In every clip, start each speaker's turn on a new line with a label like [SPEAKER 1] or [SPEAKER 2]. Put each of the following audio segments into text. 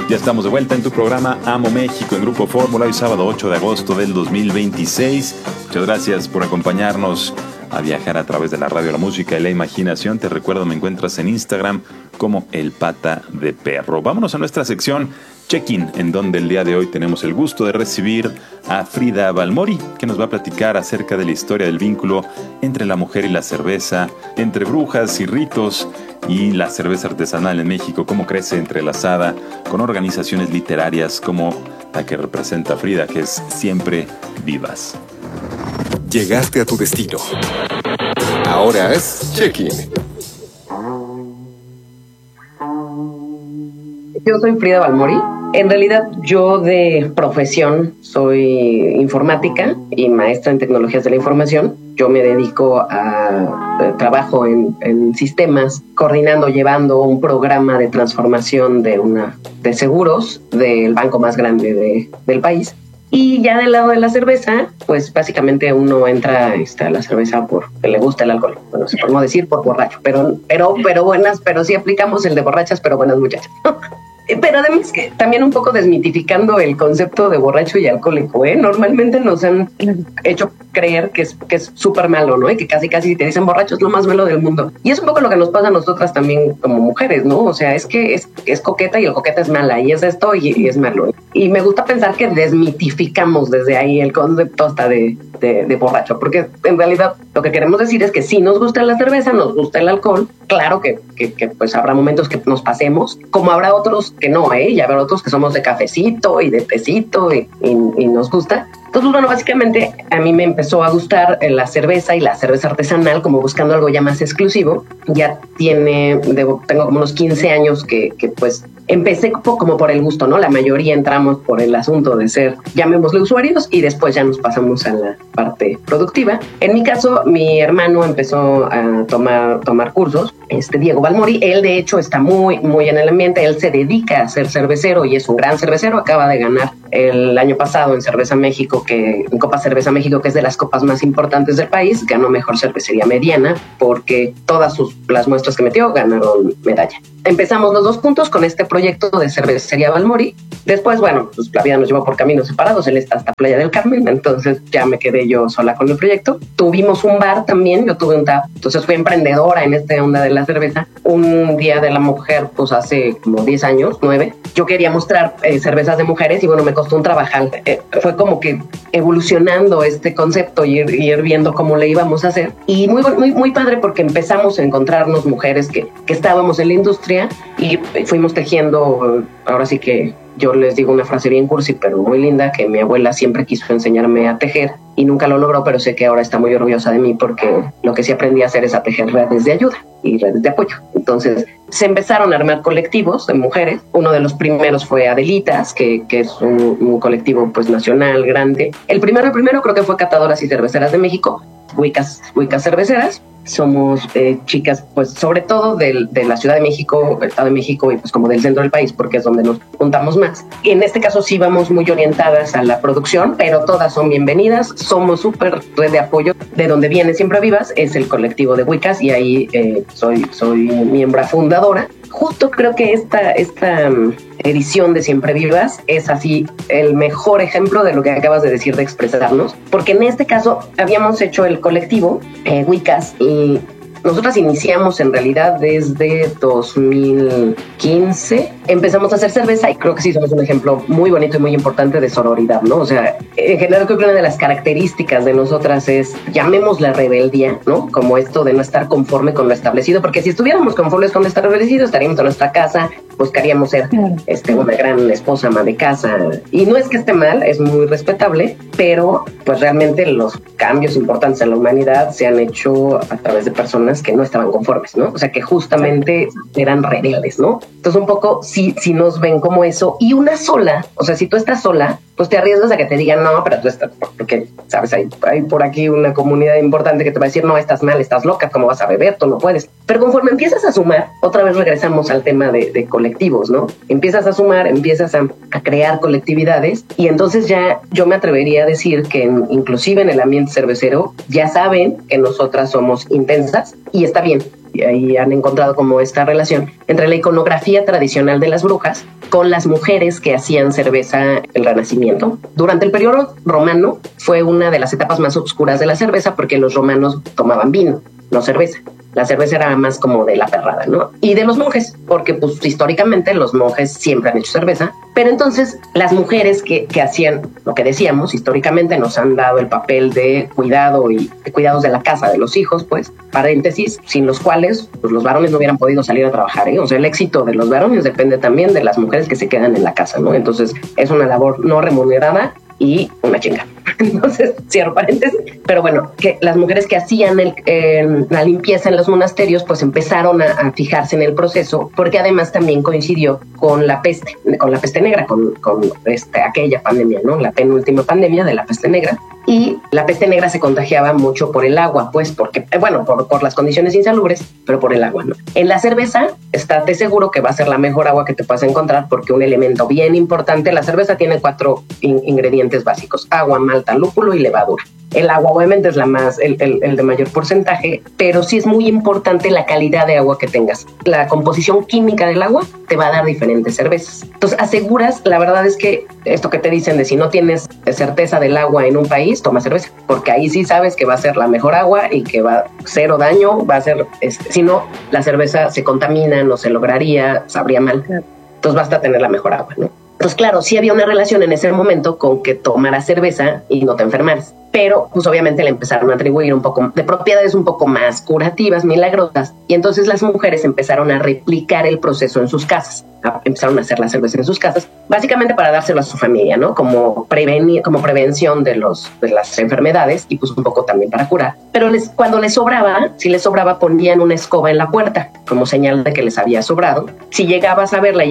[SPEAKER 1] Ya estamos de vuelta en tu programa Amo México en Grupo Fórmula, hoy sábado 8 de agosto del 2026. Muchas gracias por acompañarnos a viajar a través de la radio, la música y la imaginación. Te recuerdo, me encuentras en Instagram como El Pata de Perro. Vámonos a nuestra sección Check-in, en donde el día de hoy tenemos el gusto de recibir a Frida Balmori, que nos va a platicar acerca de la historia del vínculo entre la mujer y la cerveza, entre brujas y ritos, y la cerveza artesanal en México, cómo crece entrelazada con organizaciones literarias como la que representa Frida, que es Siempre Vivas.
[SPEAKER 2] Llegaste a tu destino. Ahora es Check-in.
[SPEAKER 3] Yo soy Frida Balmori. En realidad, yo de profesión soy informática y maestra en tecnologías de la información. Yo me dedico a trabajo en sistemas, coordinando, llevando un programa de transformación de seguros del banco más grande del país. Y ya del lado de la cerveza, pues básicamente uno entra a la cerveza porque le gusta el alcohol. Bueno, se podemos decir por borracho, pero sí aplicamos el de borrachas, pero buenas muchachas. Pero además que también un poco desmitificando el concepto de borracho y alcohólico, ¿eh? Normalmente nos han hecho creer que es súper malo, ¿no? Y que casi te dicen borracho es lo más malo del mundo. Y es un poco lo que nos pasa a nosotras también como mujeres, ¿no? O sea, es que es coqueta y el coqueta es mala, y es esto y es malo. Y me gusta pensar que desmitificamos desde ahí el concepto hasta de borracho, porque en realidad lo que queremos decir es que sí nos gusta la cerveza, nos gusta el alcohol, claro que pues habrá momentos que nos pasemos, como habrá otros que no, y habrá otros que somos de cafecito y de tecito y nos gusta. Entonces, bueno, básicamente a mí me empezó a gustar la cerveza y la cerveza artesanal, como buscando algo ya más exclusivo. Ya tengo como unos 15 años que pues empecé como por el gusto, ¿no? La mayoría entramos por el asunto de ser, llamémosle usuarios, y después ya nos pasamos a la parte productiva. En mi caso, mi hermano empezó a tomar cursos, Diego Balmori. Él de hecho está muy, muy en el ambiente, él se dedica a ser cervecero y es un gran cervecero. Acaba de ganar el año pasado en Cerveza México, en Copa Cerveza México, que es de las copas más importantes del país, ganó mejor cervecería mediana porque todas las muestras que metió ganaron medalla. Empezamos los dos juntos con este proyecto de Cervecería Balmori. Después, bueno, pues la vida nos llevó por caminos separados. Él está hasta Playa del Carmen, entonces ya me quedé yo sola con el proyecto. Tuvimos un bar también, yo tuve un tap, entonces fui emprendedora en esta onda de la cerveza. Un día de la mujer, pues hace como 10 años, 9, yo quería mostrar cervezas de mujeres y bueno, me costó un trabajar. Fue como que evolucionando este concepto y ir viendo cómo le íbamos a hacer. Y muy padre porque empezamos a encontrarnos mujeres que estábamos en la industria y fuimos tejiendo. Ahora sí que yo les digo una frase bien cursi, pero muy linda, que mi abuela siempre quiso enseñarme a tejer y nunca lo logró, pero sé que ahora está muy orgullosa de mí porque lo que sí aprendí a hacer es a tejer redes de ayuda y redes de apoyo. Entonces se empezaron a armar colectivos de mujeres. Uno de los primeros fue Adelitas, que es un colectivo pues nacional grande. El primero creo que fue Catadoras y Cerveceras de México, Wicas Cerveceras. Somos chicas, pues sobre todo de la Ciudad de México, Estado de México y pues como del centro del país, porque es donde nos juntamos más. Y en este caso sí vamos muy orientadas a la producción, pero todas son bienvenidas. Somos súper red de apoyo. De donde viene Siempre Vivas es el colectivo de Wicas y ahí soy miembro fundadora. Justo creo que esta edición de Siempre Vivas es así el mejor ejemplo de lo que acabas de decir, de expresarnos, porque en este caso habíamos hecho el colectivo Wicas y nosotras iniciamos en realidad desde 2015. Empezamos a hacer cerveza y creo que sí somos un ejemplo muy bonito y muy importante de sororidad, ¿no? O sea, en general creo que una de las características de nosotras es, llamémosla rebeldía, ¿no? Como esto de no estar conforme con lo establecido, porque si estuviéramos conformes con lo establecido, estaríamos en nuestra casa, buscaríamos ser una gran esposa, ama de casa. Y no es que esté mal, es muy respetable, pero pues realmente los cambios importantes en la humanidad se han hecho a través de personas que no estaban conformes, ¿no? O sea, que justamente eran rebeldes, ¿no? Entonces un poco si nos ven como eso, y una sola, o sea, si tú estás sola, pues te arriesgas a que te digan, no, pero tú estás, porque, ¿sabes? Hay por aquí una comunidad importante que te va a decir, no, estás mal, estás loca, ¿cómo vas a beber? Tú no puedes. Pero conforme empiezas a sumar, otra vez regresamos al tema de colectivos, ¿no? Empiezas a sumar, empiezas a crear colectividades, y entonces ya yo me atrevería a decir que inclusive en el ambiente cervecero ya saben que nosotras somos intensas, y está bien. y ahí han encontrado como esta relación entre la iconografía tradicional de las brujas con las mujeres que hacían cerveza el Renacimiento. Durante el periodo romano fue una de las etapas más oscuras de la cerveza porque los romanos tomaban vino, no cerveza. La cerveza era más como de la perrada, ¿no? Y de los monjes, porque pues históricamente los monjes siempre han hecho cerveza. Pero entonces las mujeres que hacían lo que decíamos, históricamente nos han dado el papel de cuidado y de cuidados de la casa, de los hijos, pues, paréntesis, sin los cuales pues, los varones no hubieran podido salir a trabajar, ¿eh? O sea, el éxito de los varones depende también de las mujeres que se quedan en la casa, ¿no? Entonces es una labor no remunerada y una chinga. Entonces, cierro paréntesis. Pero bueno, que las mujeres que hacían la limpieza en los monasterios, pues empezaron a fijarse en el proceso, porque además también coincidió con la peste negra, con aquella pandemia, ¿no? La penúltima pandemia de la peste negra. Y la peste negra se contagiaba mucho por el agua, pues, porque, bueno, por las condiciones insalubres, pero por el agua, ¿no? En la cerveza, estate seguro que va a ser la mejor agua que te puedas encontrar, porque un elemento bien importante, la cerveza tiene 4 ingredientes básicos: agua, malta, lúpulo y levadura. El agua obviamente es el de mayor porcentaje, pero sí es muy importante la calidad de agua que tengas. La composición química del agua te va a dar diferentes cervezas. Entonces aseguras, la verdad es que esto que te dicen de si no tienes certeza del agua en un país, toma cerveza, porque ahí sí sabes que va a ser la mejor agua y que va a cero daño, va a ser, si no, la cerveza se contamina, no se lograría, sabría mal. Entonces basta tener la mejor agua, ¿no? Pues claro, sí había una relación en ese momento con que tomaras cerveza y no te enfermaras. Pero pues obviamente le empezaron a atribuir un poco de propiedades un poco más curativas, milagrosas, y entonces las mujeres empezaron a replicar el proceso en sus casas, empezaron a hacer la cerveza en sus casas, básicamente para dárselo a su familia, ¿no? Como prevención de las enfermedades y pues un poco también para curar. Pero cuando les sobraba, si les sobraba, ponían una escoba en la puerta como señal de que les había sobrado. Si llegabas a verla y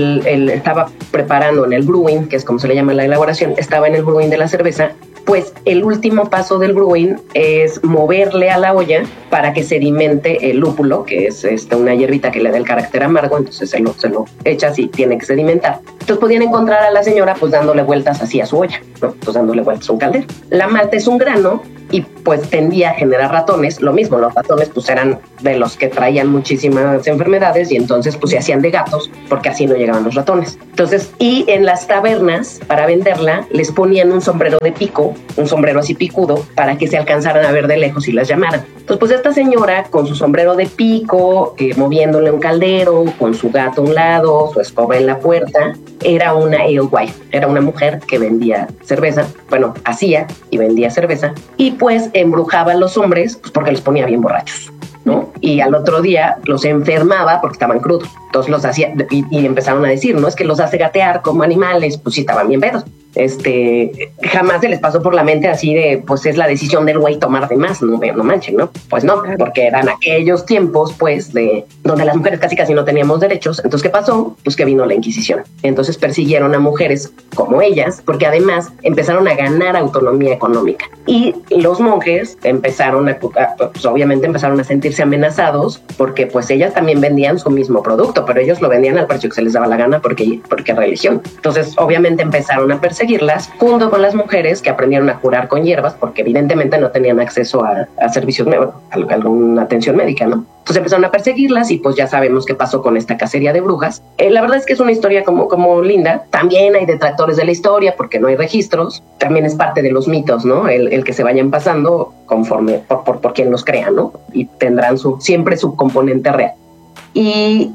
[SPEAKER 3] estaba preparando en el brewing, que es como se le llama la elaboración, estaba en el brewing de la cerveza, pues el último paso del brewing es moverle a la olla para que sedimente el lúpulo, que es una hierbita que le da el carácter amargo, entonces se lo echas y tiene que sedimentar. Entonces podían encontrar a la señora pues dándole vueltas así a su olla, ¿no? Pues dándole vueltas a un caldero. La malta es un grano y pues tendía a generar ratones. Lo mismo, los ratones pues eran de los que traían muchísimas enfermedades y entonces pues se hacían de gatos porque así no llegaban los ratones. Entonces, y en las tabernas para venderla les ponían un sombrero de pico, un sombrero así picudo, para que se alcanzaran a ver de lejos y las llamaran. Entonces pues esta señora con su sombrero de pico, moviéndole un caldero, con su gato a un lado, su escoba en la puerta, era una alewife, era una mujer que vendía cerveza, bueno, hacía y vendía cerveza, y pues embrujaba a los hombres pues porque los ponía bien borrachos, ¿no? Y al otro día los enfermaba porque estaban crudos. Entonces los hacía y empezaron a decir, ¿no? Es que los hace gatear como animales, pues sí estaban bien pedos. Jamás se les pasó por la mente así de, pues es la decisión del güey tomar de más, no manchen, ¿no? Pues no, porque eran aquellos tiempos, pues, donde las mujeres casi no teníamos derechos. Entonces, ¿qué pasó? Pues que vino la Inquisición. Entonces persiguieron a mujeres como ellas, porque además empezaron a ganar autonomía económica. Y los monjes empezaron pues obviamente empezaron a sentirse amenazados, porque pues ellas también vendían su mismo producto, pero ellos lo vendían al precio que se les daba la gana porque religión. Entonces, obviamente empezaron a perseguirlas junto con las mujeres que aprendieron a curar con hierbas, porque evidentemente no tenían acceso a servicios, a alguna atención médica, ¿no? Entonces empezaron a perseguirlas y pues ya sabemos qué pasó con esta cacería de brujas. La verdad es que es una historia como linda. También hay detractores de la historia porque no hay registros. También es parte de los mitos, ¿no? El que se vayan pasando conforme por quien los crea, ¿no? Y tendrán siempre su componente real. Y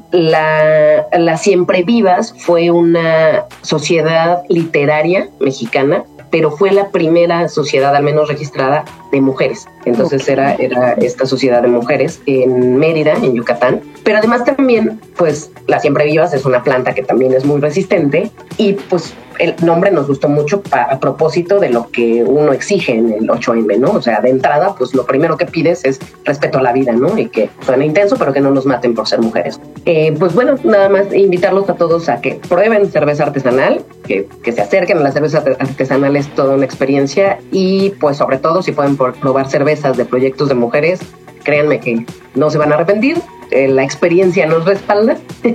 [SPEAKER 3] la Siempre Vivas fue una sociedad literaria mexicana, pero fue la primera sociedad, al menos registrada, de mujeres. Entonces era esta sociedad de mujeres en Mérida, en Yucatán. Pero además también, pues, la Siempre Vivas es una planta que también es muy resistente y pues el nombre nos gustó mucho a propósito de lo que uno exige en el 8M, ¿no? O sea, de entrada, pues lo primero que pides es respeto a la vida, ¿no? Y que suene intenso, pero que no nos maten por ser mujeres. Pues bueno, nada más invitarlos a todos a que prueben cerveza artesanal, que se acerquen a la cerveza artesanal, es toda una experiencia. Y pues sobre todo, si pueden probar cervezas de proyectos de mujeres, créanme que no se van a arrepentir. La experiencia nos respalda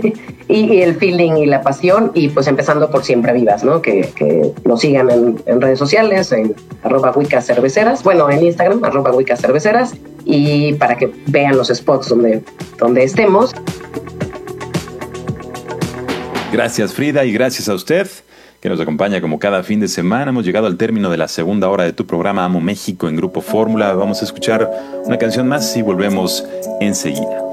[SPEAKER 3] y el feeling y la pasión, y pues empezando por Siempre Vivas, ¿no? Que nos sigan en redes sociales, en @wicacerveceras, bueno, en Instagram @wicacerveceras, y para que vean los spots donde estemos.
[SPEAKER 1] Gracias, Frida, y gracias a usted que nos acompaña como cada fin de semana. Hemos llegado al término de la segunda hora de tu programa Amo México en Grupo Fórmula. Vamos a escuchar una canción más y volvemos enseguida.